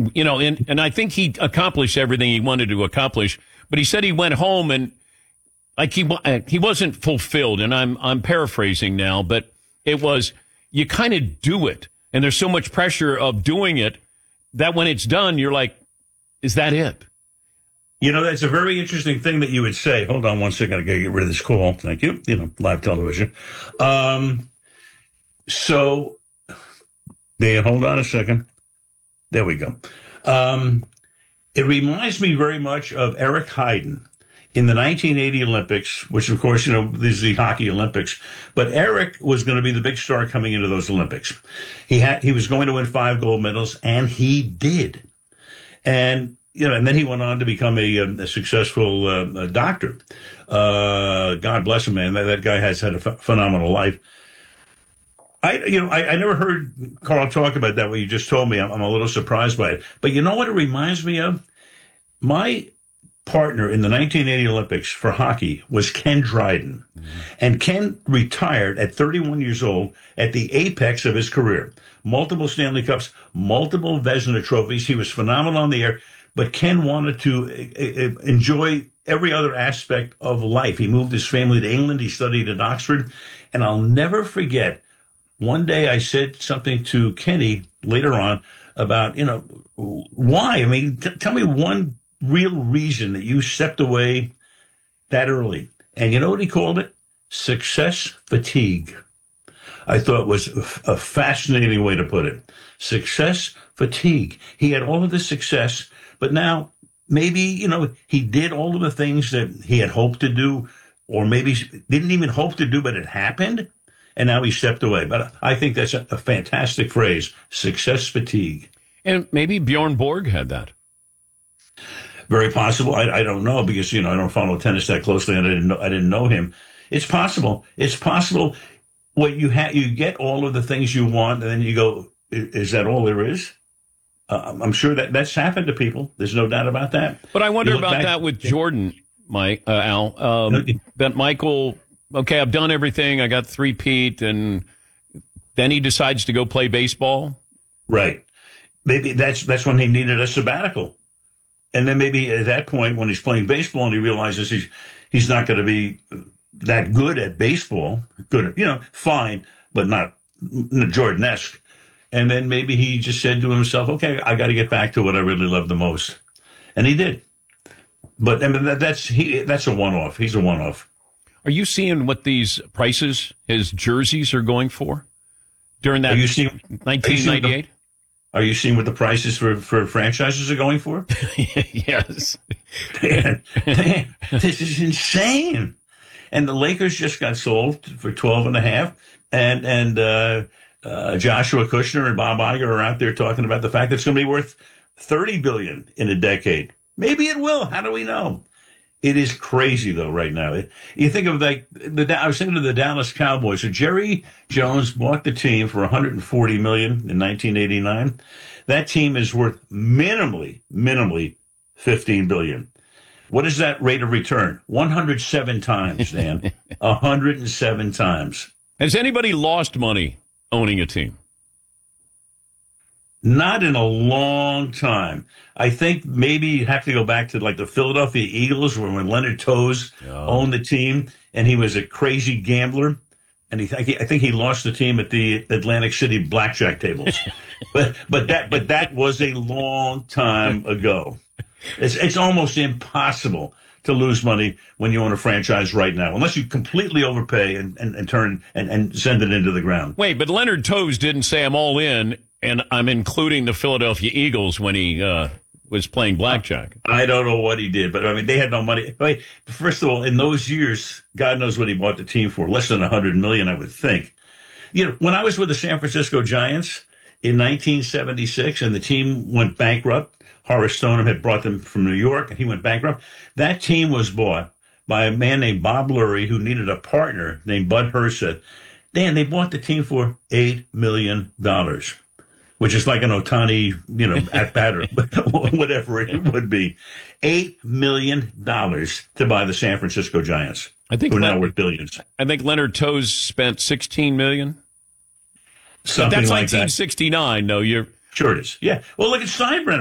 And I think he accomplished everything he wanted to accomplish, but he said he went home and like he wasn't fulfilled. And I'm paraphrasing now, but it was, you kind of do it. And there's so much pressure of doing it that when it's done, you're like, is that it? That's a very interesting thing that you would say. Hold on one second. I got to get rid of this call. Thank you. Live television. So hold on a second. There we go. It reminds me very much of Eric Heiden in the 1980 Olympics, which of course, this is the hockey Olympics, but Eric was going to be the big star coming into those Olympics. He was going to win 5 gold medals, and he did. And then he went on to become a successful doctor. God bless him, man. That guy has had a phenomenal life. I never heard Carl talk about that, what you just told me. I'm a little surprised by it. But you know what it reminds me of? My partner in the 1980 Olympics for hockey was Ken Dryden. Mm-hmm. And Ken retired at 31 years old at the apex of his career. Multiple Stanley Cups, multiple Vezina trophies. He was phenomenal on the air. But Ken wanted to enjoy every other aspect of life. He moved his family to England. He studied at Oxford. And I'll never forget, one day I said something to Kenny later on about, why? I mean, tell me one real reason that you stepped away that early. And you know what he called it? Success fatigue. I thought was a fascinating way to put it. Success fatigue. He had all of this success, but now maybe, he did all of the things that he had hoped to do, or maybe didn't even hope to do, but it happened, and now he stepped away. But I think that's a fantastic phrase, success fatigue. And maybe Bjorn Borg had that. Very possible. I don't know, because, I don't follow tennis that closely, and I didn't know him. It's possible. It's possible. What you get all of the things you want, and then you go, is that all there is? I'm sure that's happened to people. There's no doubt about that. But I wonder about that with Jordan, Al. That Michael, okay, I've done everything. I got 3-peat, and then he decides to go play baseball. Right. Maybe that's when he needed a sabbatical. And then maybe at that point, when he's playing baseball and he realizes he's not going to be that good at baseball, fine, but not Jordan-esque. And then maybe he just said to himself, okay, I got to get back to what I really love the most. And he did. But I mean, that's a one-off. He's a one-off. Are you seeing what these prices, his jerseys, are going for during that 1998? Are you seeing what the prices for franchises are going for? Yes. Man, this is insane. And the Lakers just got sold for 12 and a half. And Joshua Kushner and Bob Iger are out there talking about the fact that it's going to be worth $30 billion in a decade. Maybe it will. How do we know? It is crazy, though, right now. You think of I was thinking of the Dallas Cowboys. So Jerry Jones bought the team for $140 million in 1989. That team is worth minimally $15 billion. What is that rate of return? 107 times, Dan. 107 times. Has anybody lost money owning a team? Not in a long time. I think maybe you have to go back to like the Philadelphia Eagles, when Leonard Toews owned the team, and he was a crazy gambler. And I think he lost the team at the Atlantic City blackjack tables. but that was a long time ago. It's almost impossible to lose money when you own a franchise right now, unless you completely overpay and turn and send it into the ground. Wait, but Leonard Toews didn't say I'm all in, and I'm including the Philadelphia Eagles when he was playing blackjack. I don't know what he did, but I mean, they had no money. Wait, first of all, in those years, God knows what he bought the team for, less than $100 million, I would think. When I was with the San Francisco Giants in 1976 and the team went bankrupt, Horace Stoneham had brought them from New York, and he went bankrupt. That team was bought by a man named Bob Lurie, who needed a partner named Bud Herseth. Dan, they bought the team for $8 million, which is like an Ohtani, at batter, whatever it would be. $8 million to buy the San Francisco Giants, who are now worth billions. I think Leonard Toews spent $16 million. Something that's like 1969, that. No, you're... Sure it is. Yeah. Well, look at Steinbrenner.